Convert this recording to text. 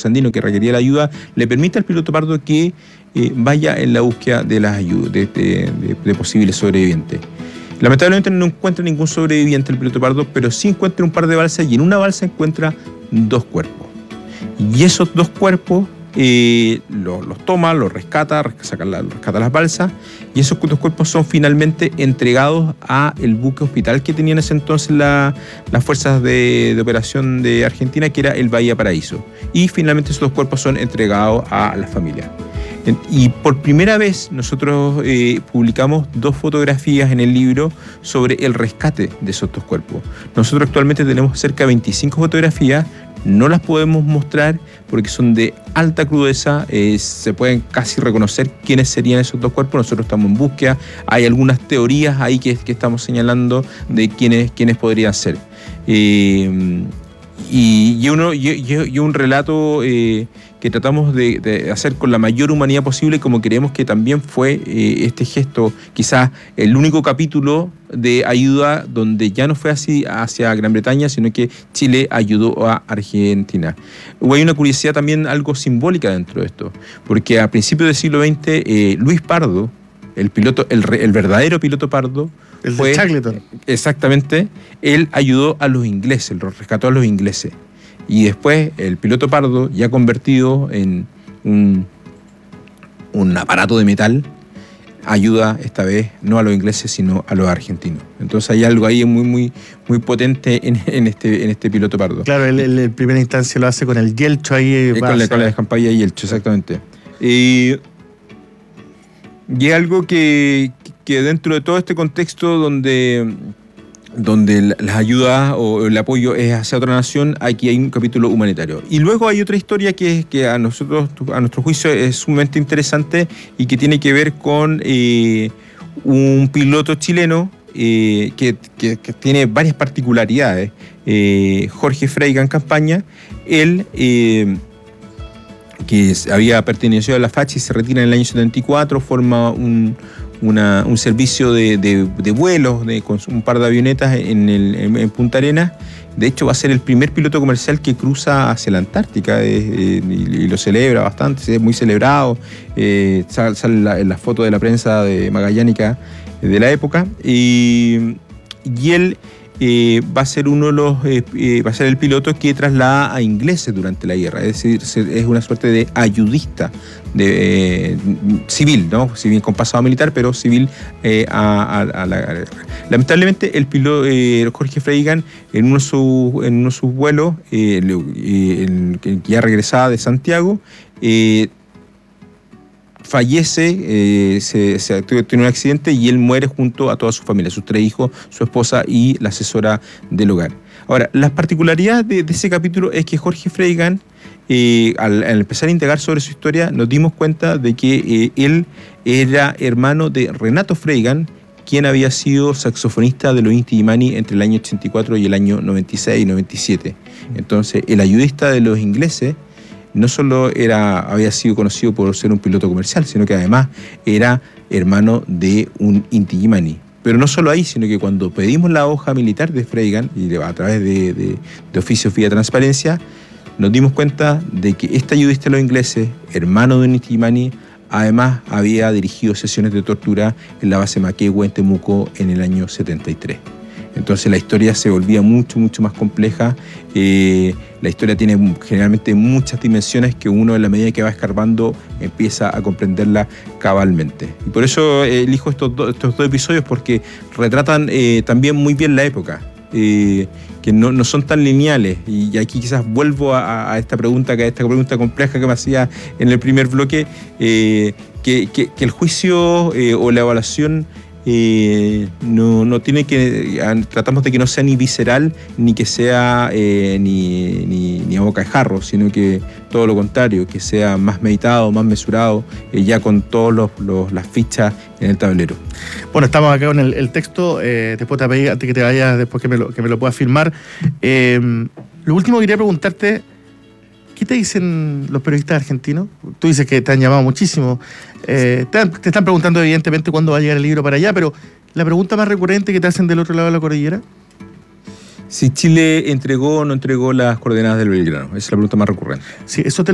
sandino que requería la ayuda, le permite al piloto pardo que vaya en la búsqueda de las ayudas, de posibles sobrevivientes. Lamentablemente no encuentra ningún sobreviviente el piloto pardo, pero sí encuentra un par de balsas y en una balsa encuentra 2 cuerpos. Y esos 2 cuerpos los toma, los rescata las balsas, y esos 2 cuerpos son finalmente entregados a el buque hospital que tenían en ese entonces las fuerzas de operación de Argentina, que era el Bahía Paraíso. Y finalmente esos 2 cuerpos son entregados a la familia. Y por primera vez nosotros publicamos 2 fotografías en el libro sobre el rescate de esos 2 cuerpos. Nosotros actualmente tenemos cerca de 25 fotografías. No las podemos mostrar porque son de alta crudeza, se pueden casi reconocer quiénes serían esos 2 cuerpos. Nosotros estamos en búsqueda, hay algunas teorías ahí que estamos señalando de quiénes podrían ser. Y un relato que tratamos de hacer con la mayor humanidad posible, como creemos que también fue este gesto, quizás el único capítulo de ayuda donde ya no fue así hacia Gran Bretaña, sino que Chile ayudó a Argentina. Hay una curiosidad también algo simbólica dentro de esto, porque a principios del siglo XX, Luis Pardo, el piloto, el verdadero piloto pardo, el de Shackleton. Exactamente, él ayudó a los ingleses, los rescató a los ingleses. Y después el piloto pardo, ya convertido en un aparato de metal, ayuda esta vez no a los ingleses sino a los argentinos. Entonces hay algo ahí muy potente en este piloto pardo. Claro, él en primera instancia lo hace con el Yelcho ahí. Con la escampalla y Yelcho, exactamente. Y es algo que dentro de todo este contexto donde las ayudas o el apoyo es hacia otra nación, aquí hay un capítulo humanitario. Y luego hay otra historia que a nuestro juicio es sumamente interesante y que tiene que ver con un piloto chileno que tiene varias particularidades. Jorge Freigan Campaña, él que había pertenecido a la FACH y se retira en el año 74, forma un servicio de vuelos con un par de avionetas en Punta Arenas. De hecho, va a ser el primer piloto comercial que cruza hacia la Antártica y lo celebra bastante, es muy celebrado. Sale en la foto de la prensa de magallánica de la época. Y él va a ser va a ser el piloto que traslada a ingleses durante la guerra, es decir, es una suerte de ayudista civil, ¿no? Si bien con pasado militar, pero civil a la guerra. Lamentablemente el piloto Jorge Freigan en uno de sus vuelos que ya regresaba de Santiago, fallece, tiene un accidente y él muere junto a toda su familia, sus 3 hijos, su esposa y la asesora del hogar. Ahora, las particularidades de ese capítulo es que Jorge Freigan, al empezar a indagar sobre su historia, nos dimos cuenta de que él era hermano de Renato Freigan, quien había sido saxofonista de los Inti Illimani entre el año 84 y el año 96 y 97. Entonces, el ayudista de los ingleses no solo había sido conocido por ser un piloto comercial, sino que además era hermano de un Inti Illimani. Pero no solo ahí, sino que cuando pedimos la hoja militar de Freigan, y a través de oficios vía transparencia, nos dimos cuenta de que este ayudista de los ingleses, hermano de un Inti Illimani, además había dirigido sesiones de tortura en la base Maquehue en Temuco en el año 73. Entonces la historia se volvía mucho más compleja. La historia tiene generalmente muchas dimensiones que uno, en la medida que va escarbando, empieza a comprenderla cabalmente. Y por eso elijo estos dos episodios, porque retratan también muy bien la época, que no son tan lineales. Y aquí quizás vuelvo a esta pregunta compleja que me hacía en el primer bloque, que el juicio o la evaluación no tiene que, tratamos de que no sea ni visceral ni que sea ni a boca de jarro, sino que todo lo contrario, que sea más meditado, más mesurado, ya con todas las fichas en el tablero. Bueno, estamos acá con el texto. Después te pedí, antes que te vayas, después que me lo puedas firmar, lo último que quería preguntarte: ¿qué te dicen los periodistas argentinos? Tú dices que te han llamado muchísimo. Te están preguntando evidentemente cuándo va a llegar el libro para allá, pero la pregunta más recurrente que te hacen del otro lado de la cordillera: si Chile entregó o no entregó las coordenadas del Belgrano. Esa es la pregunta más recurrente. Sí, eso te